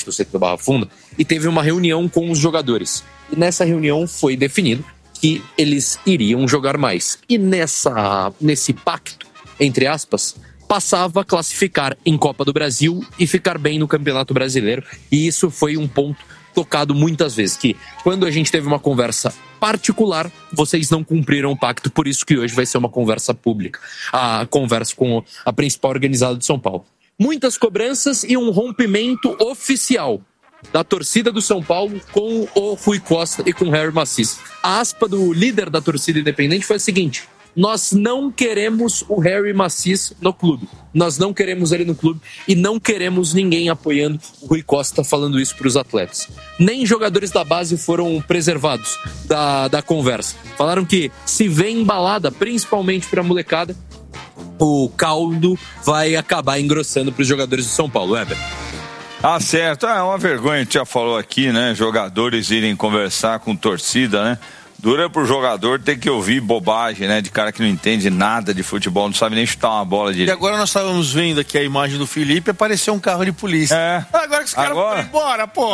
do CT da Barra Funda, e teve uma reunião com os jogadores. E nessa reunião foi definido que eles iriam jogar mais. E nesse pacto, entre aspas, passava a classificar em Copa do Brasil e ficar bem no Campeonato Brasileiro. E isso foi um ponto tocado muitas vezes, que quando a gente teve uma conversa particular, vocês não cumpriram o pacto, por isso que hoje vai ser uma conversa pública, a conversa com a principal organizada de São Paulo. Muitas cobranças e um rompimento oficial da torcida do São Paulo com o Rui Costa e com o Harry Macis. A aspa do líder da torcida independente foi a seguinte: nós não queremos o Harry Macis no clube. Nós não queremos ele no clube e não queremos ninguém apoiando o Rui Costa falando isso para os atletas. Nem jogadores da base foram preservados da conversa. Falaram que se vem embalada, principalmente para a molecada, o caldo vai acabar engrossando para os jogadores do São Paulo. Weber. Ah, certo. É uma vergonha, a gente já falou aqui, né? Jogadores irem conversar com torcida, né? Dura pro jogador ter que ouvir bobagem, né? De cara que não entende nada de futebol, não sabe nem chutar uma bola direito. E agora nós estávamos vendo aqui a imagem do Felipe, apareceu um carro de polícia. É. Agora que os caras foram embora, pô.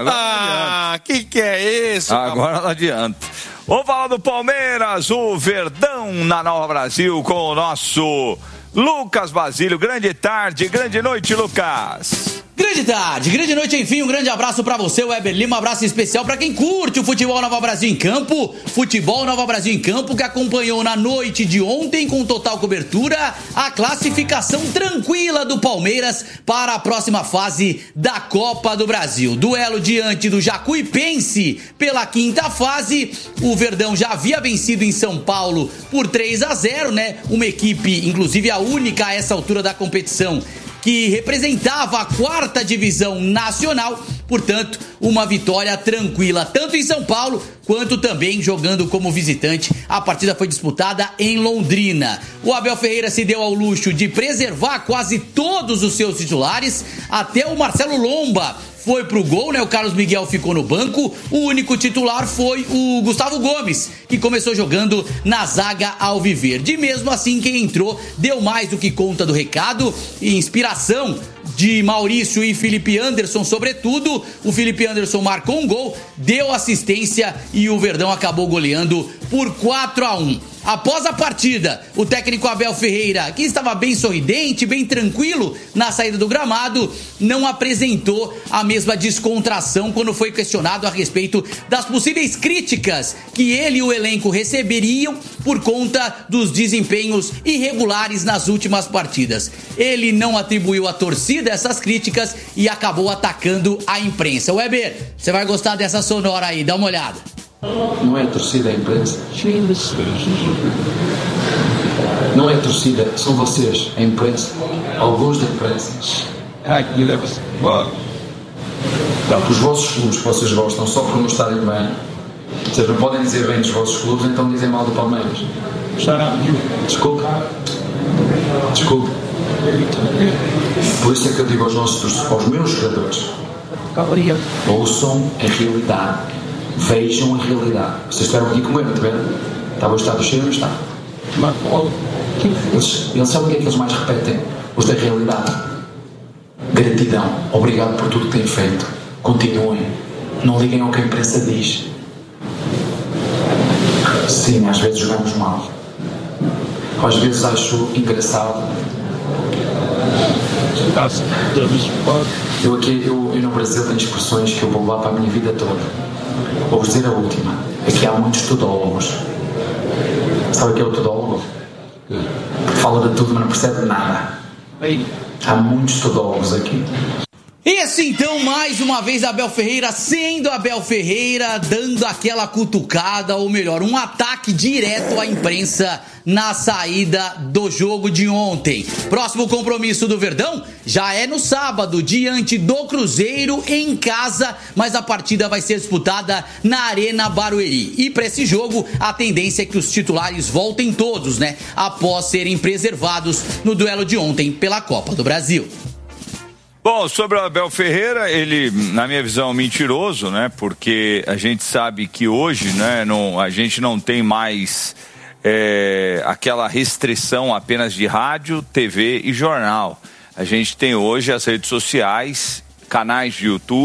Que é isso? Agora não adianta. Vamos falar do Palmeiras, o Verdão na Nova Brasil com o nosso Lucas Basílio. Grande tarde, grande noite, Lucas. Grande tarde, grande noite, enfim, um grande abraço pra você, Weber Lima, um abraço especial pra quem curte o Futebol Nova Brasil em Campo, Futebol Nova Brasil em Campo, que acompanhou na noite de ontem, com total cobertura, a classificação tranquila do Palmeiras para a próxima fase da Copa do Brasil. Duelo diante do Jacuipense pela quinta fase, o Verdão já havia vencido em São Paulo por 3-0, né? Uma equipe, inclusive a única a essa altura da competição, que representava a 4ª divisão nacional, portanto, uma vitória tranquila, tanto em São Paulo, quanto também jogando como visitante. A partida foi disputada em Londrina. O Abel Ferreira se deu ao luxo de preservar quase todos os seus titulares, até o Marcelo Lomba foi pro gol, né? O Carlos Miguel ficou no banco. O único titular foi o Gustavo Gomes, que começou jogando na zaga alviverde. Mesmo assim, quem entrou deu mais do que conta do recado. E inspiração de Maurício e Felipe Anderson, sobretudo. O Felipe Anderson marcou um gol, deu assistência e o Verdão acabou goleando por 4-1. Após a partida, o técnico Abel Ferreira, que estava bem sorridente, bem tranquilo na saída do gramado, não apresentou a mesma descontração quando foi questionado a respeito das possíveis críticas que ele e o elenco receberiam por conta dos desempenhos irregulares nas últimas partidas. Ele não atribuiu à torcida essas críticas e acabou atacando a imprensa. Weber, você vai gostar dessa sonora aí, dá uma olhada. Não é a torcida, é a imprensa. Não é a torcida, são vocês, a imprensa. Alguns da imprensa. Os vossos clubes que vocês gostam, só por não estarem bem, vocês não podem dizer bem dos vossos clubes, então dizem mal do Palmeiras. Desculpe. Por isso é que eu digo aos meus jogadores: ouçam a realidade. Vejam a realidade. Vocês estiveram aqui comigo, não tiveram? Estava o estado cheio, não está? Eles sabem o que é que eles mais repetem? Os da realidade. Gratidão. Obrigado por tudo que têm feito. Continuem. Não liguem ao que a imprensa diz. Sim, às vezes jogamos mal. Às vezes acho engraçado. Eu no Brasil tenho expressões que eu vou levar para a minha vida toda. Vou dizer a última. Aqui há muitos todólogos. Sabe o que é o todólogo? Que fala de tudo, mas não percebe de nada. Há muitos todólogos aqui. Esse então, mais uma vez, Abel Ferreira sendo Abel Ferreira, dando aquela cutucada, ou melhor, um ataque direto à imprensa na saída do jogo de ontem. Próximo compromisso do Verdão já é no sábado, diante do Cruzeiro em casa, mas a partida vai ser disputada na Arena Barueri. E para esse jogo, a tendência é que os titulares voltem todos, né? Após serem preservados no duelo de ontem pela Copa do Brasil. Bom, sobre o Abel Ferreira, ele, na minha visão, é um mentiroso, né? Porque a gente sabe que hoje, né, a gente não tem mais aquela restrição apenas de rádio, TV e jornal. A gente tem hoje as redes sociais, canais de YouTube,